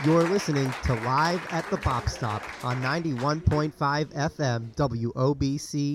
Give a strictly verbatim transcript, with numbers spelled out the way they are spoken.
You're listening to Live at the Bop Stop on ninety-one point five F M W O B C